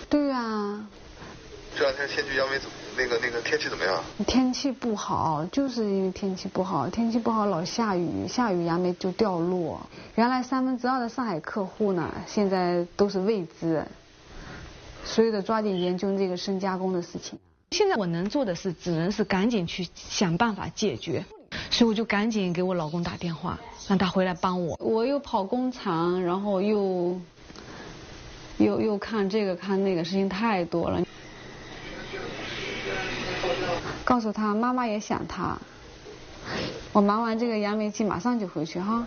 对啊。 这两天先去杨梅那个天气怎么样？ 天气不好，就是因为天气不好，天气不好老下雨，下雨杨梅就掉落。原来2/3的上海客户呢，现在都是未知，所以得抓紧研究这个深加工的事情。现在我能做的是，只能是赶紧去想办法解决，所以我就赶紧给我老公打电话，让他回来帮我。我又跑工厂，然后又看这个看那个，事情太多了。告诉他妈妈也想他，我忙完这个杨梅季马上就回去哈。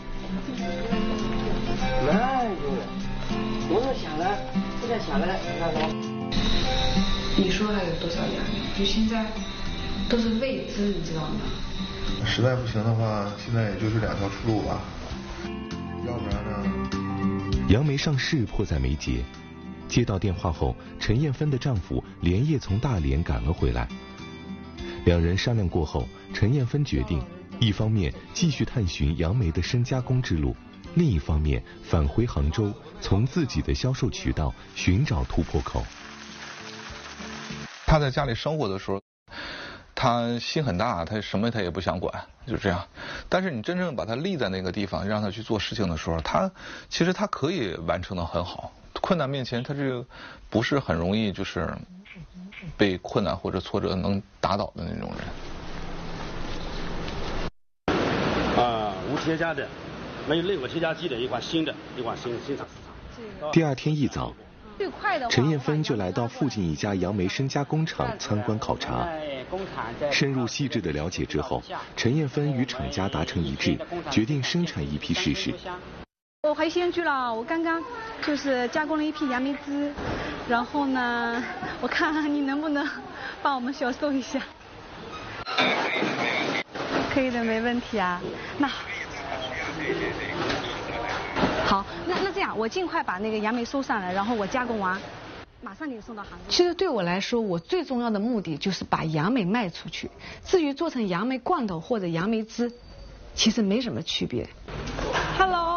哎呦，我又想了，这个想了， 你说还有多少杨梅？就现在都是未知，你知道吗？ 实在不行的话，现在也就是2条出路吧，要不然呢？ 杨梅上市迫在眉睫。接到电话后，陈艳芬的丈夫连夜从大连赶了回来。两人商量过后，陈艳芬决定，一方面继续探寻杨梅的深加工之路，另一方面返回杭州，从自己的销售渠道寻找突破口。 他在家里生活的时候，他心很大，他什么他也不想管，就这样。但是你真正把他立在那个地方，让他去做事情的时候，其实他可以完成得很好。困难面前，他这个不是很容易就是被困难或者挫折能打倒的那种人。无添加的，没有内部添加剂的一款新厂市场。 第二天一早，陈艳芬就来到附近一家杨梅深加工厂参观考察。深入细致的了解之后，陈艳芬与厂家达成一致，决定生产一批试试。 我还先去了，我刚刚就是加工了一批杨梅汁，然后呢，我看看你能不能帮我们销售一下。可以的，没问题啊。那好，那这样，我尽快把那个杨梅收上来，然后我加工完，马上给你送到杭州。其实对我来说，我最重要的目的就是把杨梅卖出去。至于做成杨梅罐头或者杨梅汁，其实没什么区别。Hello。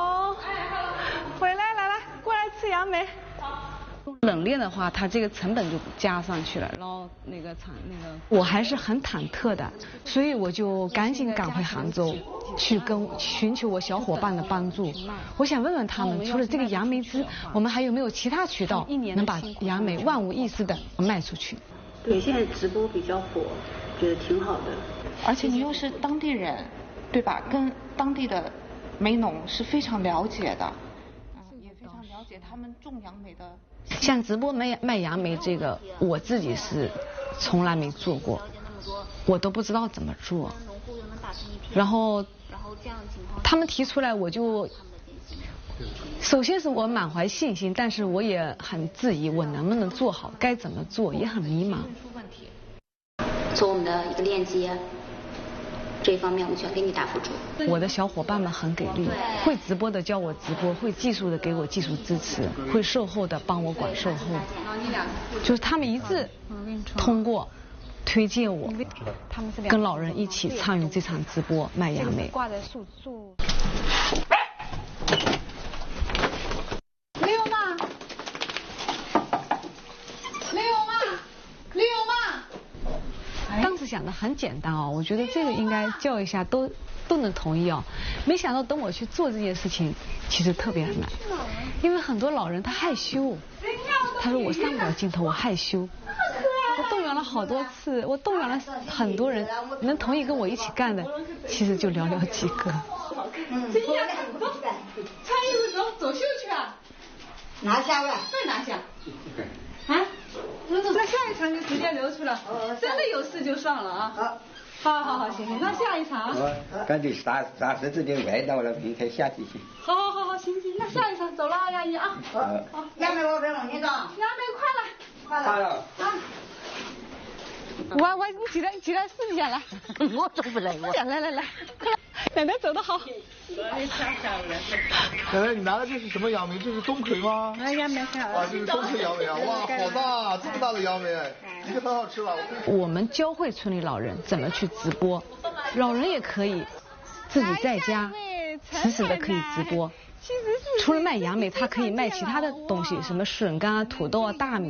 吃杨梅，冷链的话，它这个成本就加上去了，然后我还是很忐忑的，所以我就赶紧赶回杭州，去寻求我小伙伴的帮助。我想问问他们，除了这个杨梅汁，我们还有没有其他渠道能把杨梅万无一失的卖出去？ 对，现在直播比较火，觉得挺好的。 而且你又是当地人，对吧？跟当地的梅农是非常了解的。了解他们种杨梅的， 像直播卖杨梅这个，我自己是从来没做过，我都不知道怎么做。然后他们提出来，我就首先是我满怀信心，但是我也很质疑我能不能做好，该怎么做也很迷茫。 从我们的一个链接。这一方面我们全给你打辅助。 我的小伙伴们很给力，会直播的教我直播，会技术的给我技术支持，会售后的帮我管售后，就是他们一致通过推荐我，跟老人一起参与这场直播卖杨梅。挂在树。没有吗？当时想的很简单哦，我觉得这个应该叫一下都能同意哦。没想到等我去做这件事情，其实特别难，因为很多老人他害羞，他说我上不了镜头，我害羞。我动员了好多次，我动员了很多人，能同意跟我一起干的，其实就寥寥几个。真呀，走，穿衣服走秀去啊！ 拿下吧， 再拿下。啊？那下一场就直接流出了，真的有事就上了啊！好，行，那下一场。 感觉啥日子的味道了，明天下去去。 好，行，那下一场走了啊，阿姨啊。 好，杨梅我别弄你的。 杨梅快了。啊。我你起来试一下来。 我走不来， 来，奶奶走得好。 奶奶，你拿的这是什么杨梅？这是冬葵吗？ 杨梅啊，这是冬葵杨梅啊！哇，好大，这么大的杨梅，一定很好吃吧？ 我们教会村里老人怎么去直播，老人也可以自己在家实时的可以直播。除了卖杨梅，他可以卖其他的东西，什么笋干啊、土豆啊、大米。